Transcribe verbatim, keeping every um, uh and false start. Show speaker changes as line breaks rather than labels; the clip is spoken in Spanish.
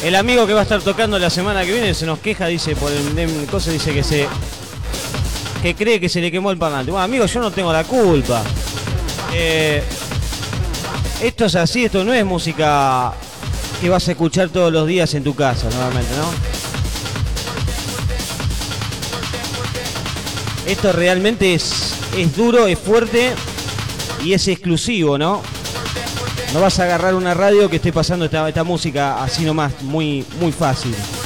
El amigo que va a estar tocando la semana que viene se nos queja, dice, por el, el cosa, dice que se que cree que se le quemó el parlante. Bueno, amigo, yo no tengo la culpa. Eh, esto es así, esto no es música que vas a escuchar todos los días en tu casa, normalmente, ¿no? Esto realmente es, es duro, es fuerte y es exclusivo, ¿no? No vas a agarrar una radio que esté pasando esta, esta música así nomás, muy, muy fácil.